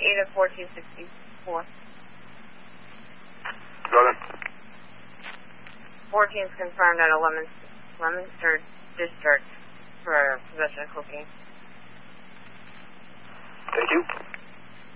Ada 1464. Go ahead. 14 is confirmed at a Leominster district for possession of cocaine. Thank you.